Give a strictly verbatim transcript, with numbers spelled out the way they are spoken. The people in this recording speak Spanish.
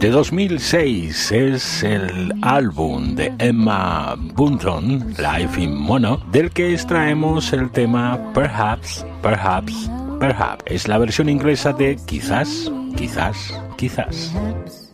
de dos mil seis es el álbum de Emma Bunton, Live in Mono, del que extraemos el tema Perhaps, Perhaps, Perhaps. Es la versión inglesa de Quizás, Quizás, Quizás.